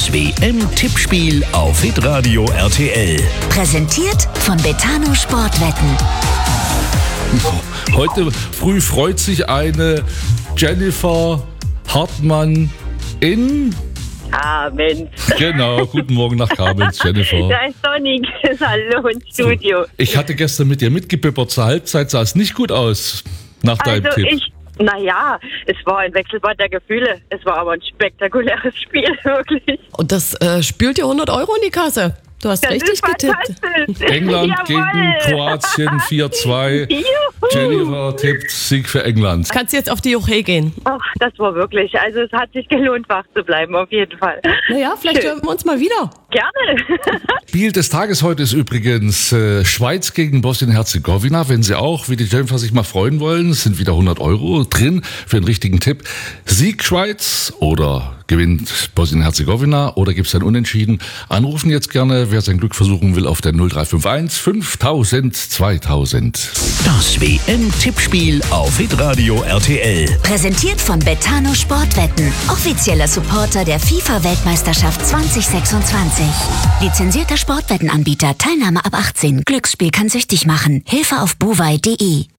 Das WM-Tippspiel auf Hitradio RTL. Präsentiert von Betano Sportwetten. Heute früh freut sich eine Jennifer Hartmann in... Abend. Genau, guten Morgen nach Kamenz, Jennifer. Da ist sonnig. Hallo im Studio. Ich hatte gestern mit dir mitgebibbert. Zur Halbzeit sah es nicht gut aus nach deinem Tipp. Naja, es war ein Wechselbad der Gefühle. Es war aber ein spektakuläres Spiel, wirklich. Und das spült dir 100 € in die Kasse. Du hast Das richtig ist getippt. fantastisch. England Jawohl. gegen Kroatien 4-2. Juhu. Jennifer tippt Sieg für England. Kannst jetzt auf die Joche gehen. Ach, das war wirklich, also es hat sich gelohnt, wach zu bleiben, auf jeden Fall. Naja, vielleicht Schön. hören wir uns mal wieder. Gerne. Spiel des Tages heute ist übrigens Schweiz gegen Bosnien-Herzegowina. Wenn Sie auch, wie die Jennifer, sich mal freuen wollen, sind wieder 100 € drin für einen richtigen Tipp. Sieg Schweiz oder gewinnt Bosnien-Herzegowina oder gibt es ein Unentschieden? Anrufen jetzt gerne, wer sein Glück versuchen will, auf der 0351 5000 2000. Das WM-Tippspiel auf Hitradio RTL. Präsentiert von Betano Sportwetten. Offizieller Supporter der FIFA-Weltmeisterschaft 2026. Lizenzierter Sportwettenanbieter. Teilnahme ab 18. Glücksspiel kann süchtig machen. Hilfe auf buwei.de.